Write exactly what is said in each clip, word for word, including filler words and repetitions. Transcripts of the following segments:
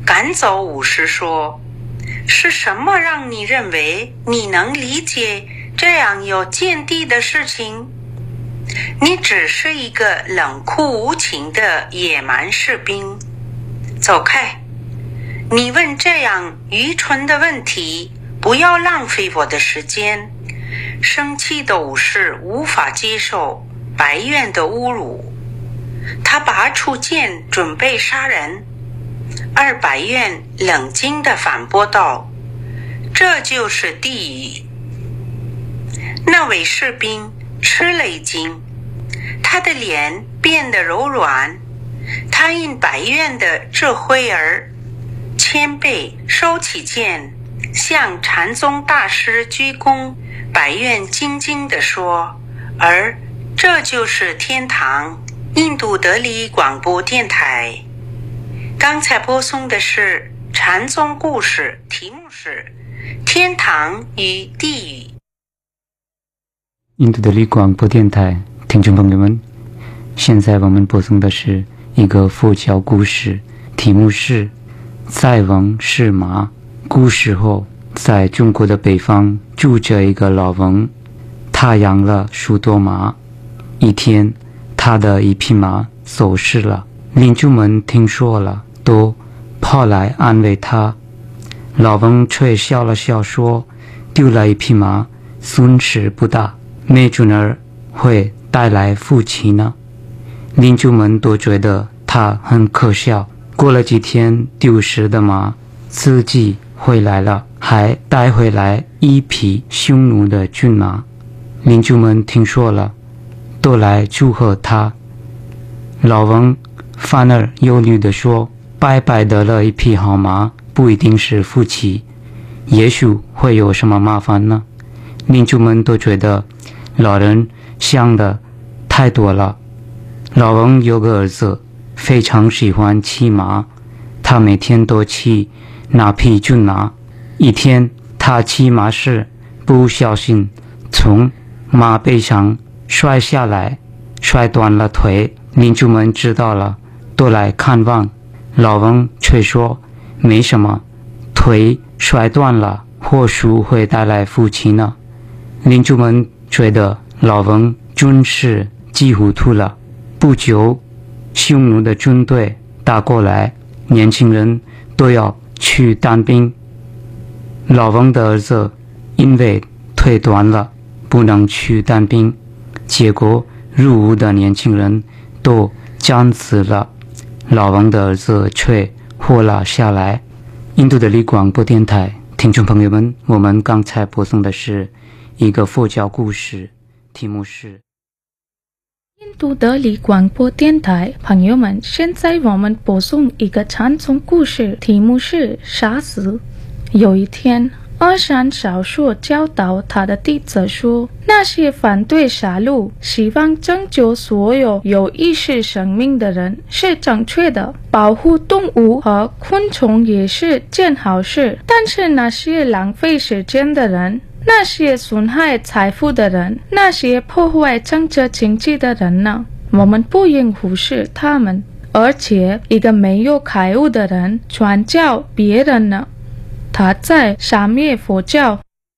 赶走武士说：是什么让你认为你能理解这样有见地的事情？你只是一个冷酷无情的野蛮士兵，走开！你问这样愚蠢的问题，不要浪费我的时间。生气的武士无法接受白苑的侮辱，他拔出剑准备杀人，而白苑冷静地反驳道：这就是地狱。那位士兵吃了一惊，他的脸变得柔软，他因白苑的智慧而谦卑，收起剑，向禅宗大师鞠躬。白苑静静地说：而这就是天堂。印度德里广播电台。刚才播送的是禅宗故事，题目是天堂与地狱。 印度德里广播电台听众朋友们，现在我们播送的是一个佛教故事，题目是塞翁失马。古时候，在中国的北方住着一个老翁，他养了许多马。一天，他的一匹马走失了，邻居们听说了，都跑来安慰他。老翁却笑了笑说：丢了一匹马，损失不大，没准儿会带来福气呢。邻居们都觉得他很可笑。过了几天，丢失的马自己回来了，还带回来一匹匈奴的骏马。邻居们听说了，都来祝贺他。老翁反而忧虑地说：白白得了一匹好马，不一定是福气，也许会有什么麻烦呢？邻居们都觉得老人想的太多了。老翁有个儿子，非常喜欢骑马，他每天都骑那匹骏马。一天，他骑马时不小心从马背上摔下来，摔断了腿。邻居们知道了，都来看望。老翁却说：没什么，腿摔断了，或许会带来福气呢。邻居们觉得老翁真是急糊涂了。不久，匈奴的军队打过来，年轻人都要去当兵。老翁的儿子因为腿断了，不能去当兵，结果入伍的年轻人都战死了，老翁的儿子却活了下来。印度德里广播电台听众朋友们，我们刚才播送的是一个佛教故事，题目是印度德里广播电台朋友们，现在我们播送一个禅宗故事，题目是杀死。有一天，阿山少数教导他的弟子说，那些反对杀戮、希望拯救所有有意识生命的人是正确的，保护动物和昆虫也是件好事。但是那些浪费时间的人，那些损害财富的人，那些破坏政治经济的人呢？我们不应忽视他们。而且，一个没有开悟的人传教别人呢，他在杀灭佛教。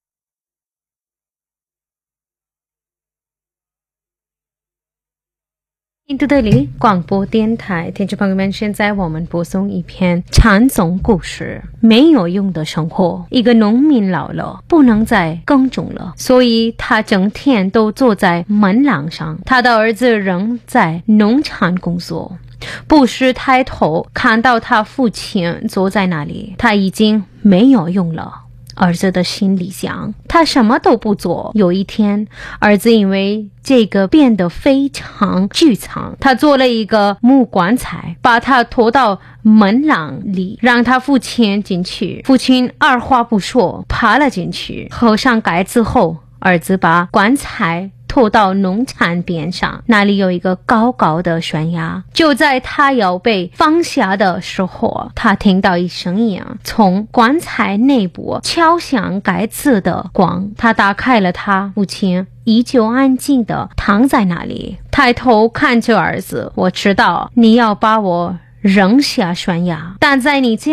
印度德里广播电台听众朋友们，现在我们播送一篇禅宗故事，没有用的生活。一个农民老了，不能再耕种了，所以他整天都坐在门廊上。他的儿子仍在农场工作，不时抬头看到他父亲坐在那里，他已经没有用了。儿子的心里想，他什么都不做。有一天，儿子因为这个变得非常沮丧，他做了一个木棺材，把他拖到门廊里，让他父亲进去。父亲二话不说爬了进去，合上盖子后，儿子把棺材拖到农场边上，那里有一个高高的悬崖。就在他要被放下的时候，他听到一声音从棺材内部敲响盖子的光。他打开了，他父亲依旧安静地躺在那里，抬头看着儿子：我知道你要把我扔下悬崖，但在你